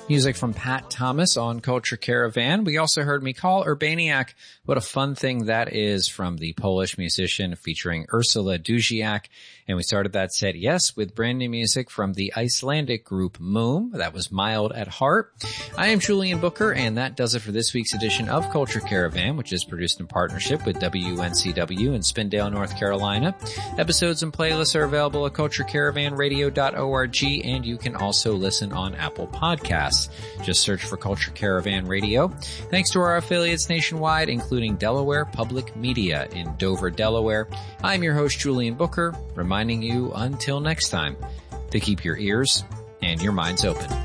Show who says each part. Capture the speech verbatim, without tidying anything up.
Speaker 1: Music from Pat Thomas on Culture Caravan. We also heard Mikhail Urbaniak. What a fun thing that is, from the Polish musician, featuring Ursula Duziak. And we started that set, yes, with brand new music from the Icelandic group Moom. That was Mild at Heart. I am Julian Booker, and that does it for this week's edition of Culture Caravan, which is produced in partnership with W N C W in Spindale, North Carolina. Episodes and playlists are available at culture caravan radio dot org, and you can also listen on Apple Podcasts. Just search for Culture Caravan Radio. Thanks to our affiliates nationwide, including Delaware Public Media in Dover, Delaware. I'm your host, Julian Booker, reminding you until next time to keep your ears and your minds open.